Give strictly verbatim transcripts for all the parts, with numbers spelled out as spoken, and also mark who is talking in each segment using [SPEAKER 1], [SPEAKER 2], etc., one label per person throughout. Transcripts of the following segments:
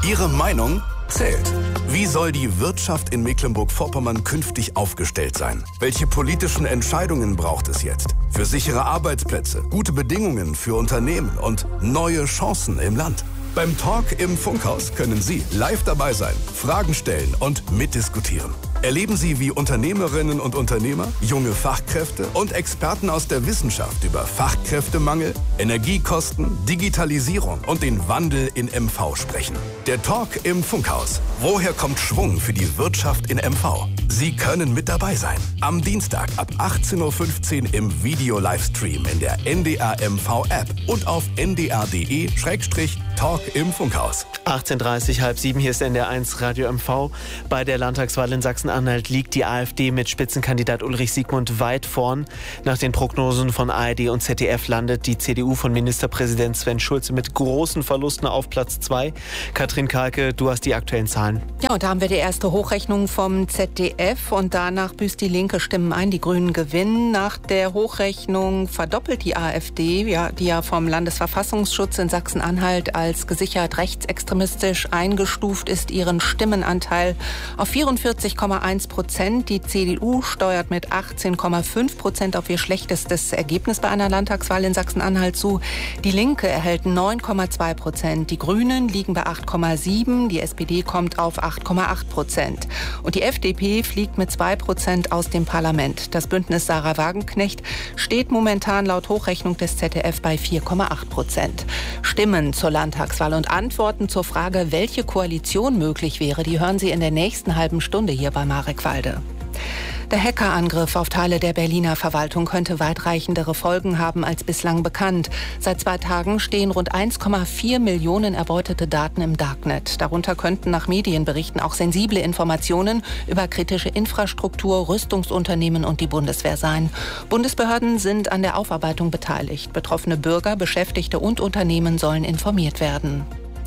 [SPEAKER 1] Ihre Meinung zählt. Wie soll die Wirtschaft in Mecklenburg-Vorpommern künftig aufgestellt sein? Welche politischen Entscheidungen braucht es jetzt? Für sichere Arbeitsplätze, gute Bedingungen für Unternehmen und neue Chancen im Land. Beim Talk im Funkhaus können Sie live dabei sein, Fragen stellen und mitdiskutieren. Erleben Sie, wie Unternehmerinnen und Unternehmer, junge Fachkräfte und Experten aus der Wissenschaft über Fachkräftemangel, Energiekosten, Digitalisierung und den Wandel in M V sprechen. Der Talk im Funkhaus. Woher kommt Schwung für die Wirtschaft in M V? Sie können mit dabei sein. Am Dienstag ab achtzehn Uhr fünfzehn im Video-Livestream in der N D R M V-App und auf n d r punkt d e slash talk im Funkhaus.
[SPEAKER 2] achtzehn Uhr dreißig, halb sieben, hier ist N D R eins Radio M V. Bei der Landtagswahl in Sachsen-Anhalt liegt die AfD mit Spitzenkandidat Ulrich Siegmund weit vorn. Nach den Prognosen von A R D und Z D F landet die C D U von Ministerpräsident Sven Schulze mit großen Verlusten auf Platz zwei. Katrin Kahlke, du hast die aktuellen Zahlen.
[SPEAKER 3] Ja, und da haben wir die erste Hochrechnung vom Z D F und danach büßt die Linke Stimmen ein, die Grünen gewinnen. Nach der Hochrechnung verdoppelt die AfD, ja, die ja vom Landesverfassungsschutz in Sachsen-Anhalt als gesichert rechtsextremistisch eingestuft ist, ihren Stimmenanteil auf vierundvierzig Komma eins Prozent. Die C D U steuert mit achtzehn Komma fünf Prozent auf ihr schlechtestes Ergebnis bei einer Landtagswahl in Sachsen-Anhalt zu. Die Linke erhält neun Komma zwei Prozent. Die Grünen liegen bei acht Komma sieben. Die S P D kommt auf acht Komma acht Prozent. Und die F D P fliegt mit zwei Prozent aus dem Parlament. Das Bündnis Sarah Wagenknecht steht momentan laut Hochrechnung des Z D F bei vier Komma acht Prozent. Stimmen zur Landtagswahl und Antworten zur Frage, welche Koalition möglich wäre, die hören Sie in der nächsten halben Stunde hier bei Marek Walde. Der Hackerangriff auf Teile der Berliner Verwaltung könnte weitreichendere Folgen haben als bislang bekannt. Seit zwei Tagen stehen rund eins Komma vier Millionen erbeutete Daten im Darknet. Darunter könnten nach Medienberichten auch sensible Informationen über kritische Infrastruktur, Rüstungsunternehmen und die Bundeswehr sein. Bundesbehörden sind an der Aufarbeitung beteiligt. Betroffene Bürger, Beschäftigte und Unternehmen sollen informiert werden.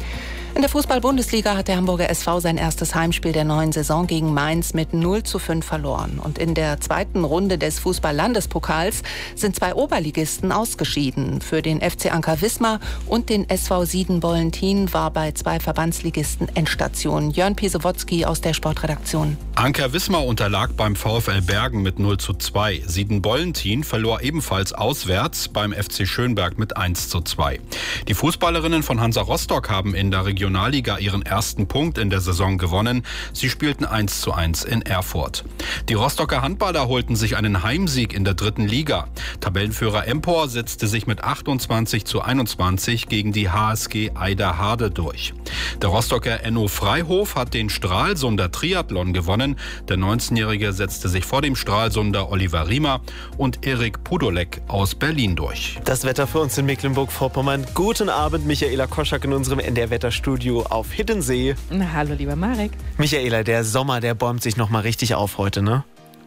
[SPEAKER 3] In der Fußball-Bundesliga hat der Hamburger S V sein erstes Heimspiel der neuen Saison gegen Mainz mit null zu fünf verloren. Und in der zweiten Runde des Fußball-Landespokals sind zwei Oberligisten ausgeschieden. Für den F C Anker Wismar und den S V Sieden-Bollentien war bei zwei Verbandsligisten Endstation. Jörn Piesewotzki aus der Sportredaktion.
[SPEAKER 4] Anker Wismar unterlag beim VfL Bergen mit null zu zwei. Sieden-Bollentien verlor ebenfalls auswärts beim F C Schönberg mit eins zu zwei. Die Fußballerinnen von Hansa Rostock haben in der Regionalliga ihren ersten Punkt in der Saison gewonnen. Sie spielten eins zu eins in Erfurt. Die Rostocker Handballer holten sich einen Heimsieg in der dritten Liga. Tabellenführer Empor setzte sich mit achtundzwanzig zu einundzwanzig gegen die H S G Eiderharde durch. Der Rostocker Enno Freihof hat den Stralsunder Triathlon gewonnen. Der neunzehnjährige setzte sich vor dem Stralsunder Oliver Riemer und Erik Pudolek aus Berlin durch.
[SPEAKER 2] Das Wetter für uns in Mecklenburg-Vorpommern. Guten Abend, Michaela Koschak in unserem N D R-Wetterstudio auf Hiddensee.
[SPEAKER 5] Na, hallo, lieber Marek.
[SPEAKER 2] Michaela, der Sommer, der bäumt sich noch mal richtig auf heute, ne?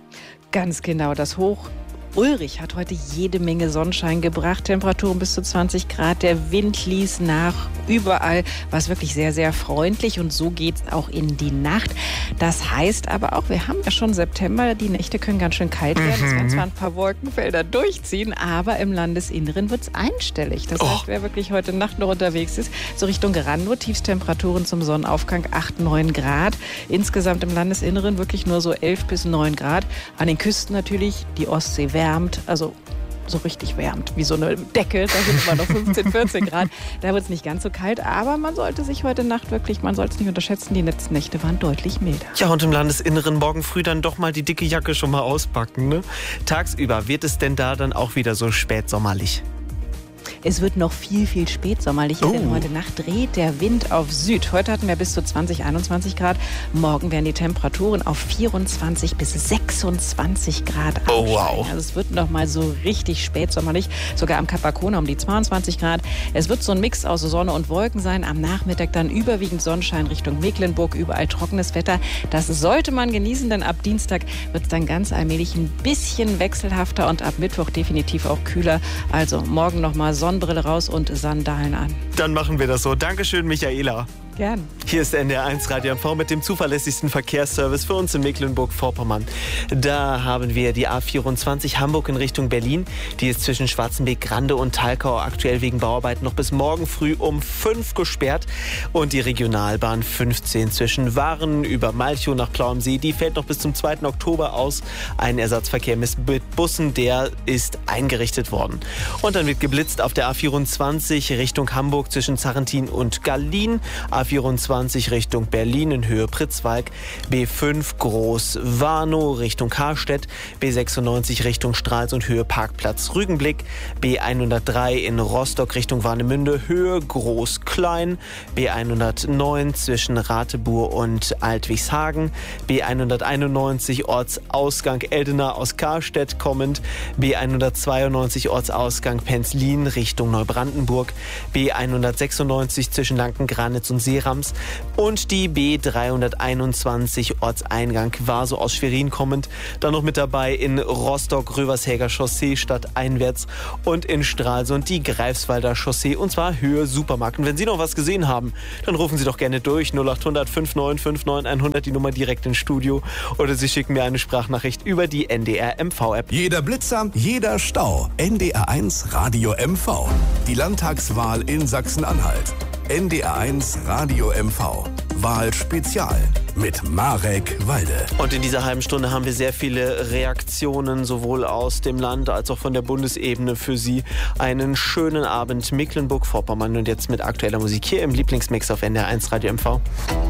[SPEAKER 5] Ganz genau, das Hoch. Ulrich hat heute jede Menge Sonnenschein gebracht, Temperaturen bis zu zwanzig Grad, der Wind ließ nach, überall war es wirklich sehr, sehr freundlich und so geht es auch in die Nacht. Das heißt aber auch, wir haben ja schon September, die Nächte können ganz schön kalt werden, mhm. Es werden zwar ein paar Wolkenfelder durchziehen, aber im Landesinneren wird es einstellig. Das heißt, oh. wer wirklich heute Nacht noch unterwegs ist, so Richtung Gerando, Tiefstemperaturen zum Sonnenaufgang acht, neun Grad, insgesamt im Landesinneren wirklich nur so elf bis neun Grad, an den Küsten natürlich die Ostsee wärmt, also so richtig wärmt, wie so eine Decke, da sind immer noch fünfzehn, vierzehn Grad, da wird es nicht ganz so kalt, aber man sollte sich heute Nacht wirklich, man sollte es nicht unterschätzen, die letzten Nächte waren deutlich milder.
[SPEAKER 2] Ja, und im Landesinneren morgen früh dann doch mal die dicke Jacke schon mal auspacken, ne? Tagsüber wird es denn da dann auch wieder so spätsommerlich?
[SPEAKER 5] Es wird noch viel, viel spätsommerlich, oh. denn heute Nacht dreht der Wind auf Süd. Heute hatten wir bis zu zwanzig, einundzwanzig Grad. Morgen werden die Temperaturen auf vierundzwanzig bis sechsundzwanzig Grad ansteigen. Oh, wow. Also es wird noch mal so richtig spätsommerlich. Sogar am Kap Arkona um die zweiundzwanzig Grad. Es wird so ein Mix aus Sonne und Wolken sein. Am Nachmittag dann überwiegend Sonnenschein Richtung Mecklenburg. Überall trockenes Wetter. Das sollte man genießen, denn ab Dienstag wird es dann ganz allmählich ein bisschen wechselhafter und ab Mittwoch definitiv auch kühler. Also morgen noch mal Sonnenbrille raus und Sandalen an.
[SPEAKER 2] Dann machen wir das so. Dankeschön, Michaela.
[SPEAKER 5] Gerne. Gern.
[SPEAKER 2] Hier ist N D R eins Radio M V mit dem zuverlässigsten Verkehrsservice für uns in Mecklenburg-Vorpommern. Da haben wir die A vierundzwanzig Hamburg in Richtung Berlin. Die ist zwischen Schwarzenbeek, Grande und Talkau aktuell wegen Bauarbeiten noch bis morgen früh um fünf gesperrt. Und die Regionalbahn fünfzehn zwischen Waren über Malchow nach Plau am See, die fällt noch bis zum zweiten Oktober aus. Ein Ersatzverkehr mit Bussen, der ist eingerichtet worden. Und dann wird geblitzt auf der A vierundzwanzig Richtung Hamburg zwischen Zarrentin und Gallien. A vierundzwanzig Richtung Berlin in Höhe Pritzwalk, B fünf Groß-Warnow Richtung Karstedt, B sechsundneunzig Richtung Stralsund Höhe Parkplatz Rügenblick, B hundertdrei in Rostock Richtung Warnemünde Höhe Groß-Klein, B hundertneun zwischen Ratebur und Altwigshagen, B hunderteinundneunzig Ortsausgang Eldena aus Karstedt kommend, B hundertzweiundneunzig Ortsausgang Penzlin Richtung Neubrandenburg, B hundertsechsundneunzig zwischen Lanken-Granitz und Seerams und die B dreihunderteinundzwanzig Ortseingang Warsow aus Schwerin kommend. Dann noch mit dabei in Rostock Rövershäger Chaussee stadteinwärts und in Stralsund die Greifswalder Chaussee und zwar Höhe Supermarkt. Und wenn Sie noch was gesehen haben, dann rufen Sie doch gerne durch null acht hundert fünfundneunzig neunundfünfzig hundert, die Nummer direkt ins Studio, oder Sie schicken mir eine Sprachnachricht über die N D R M V-App.
[SPEAKER 1] Jeder Blitzer, jeder Stau. N D R eins Radio M V. Die Landtagswahl in Sachsen-Anhalt. N D R eins Radio M V. Wahl Spezial mit Marek Walde.
[SPEAKER 2] Und in dieser halben Stunde haben wir sehr viele Reaktionen, sowohl aus dem Land als auch von der Bundesebene für Sie. Einen schönen Abend Mecklenburg-Vorpommern und jetzt mit aktueller Musik hier im Lieblingsmix auf N D R eins Radio M V.